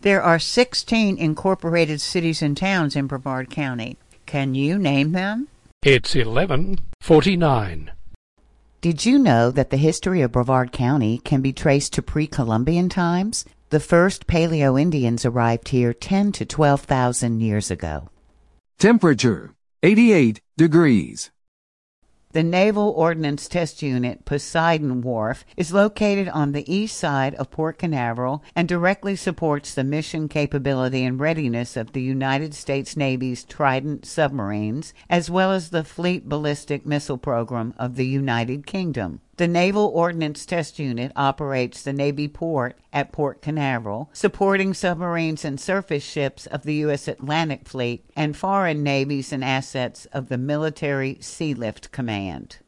There are 16 incorporated cities and towns in Brevard County. Can you name them? It's 11:49. Did you know that the history of Brevard County can be traced to pre-Columbian times? The first Paleo-Indians arrived here 10 to 12,000 years ago. Temperature, 88 degrees. The Naval Ordnance Test Unit Poseidon Wharf is located on the east side of Port Canaveral and directly supports the mission capability and readiness of the United States Navy's Trident submarines, as well as the Fleet Ballistic Missile Program of the United Kingdom. The Naval Ordnance Test Unit operates the Navy port at Port Canaveral, supporting submarines and surface ships of the U.S. Atlantic Fleet and foreign navies and assets of the Military Sealift Command.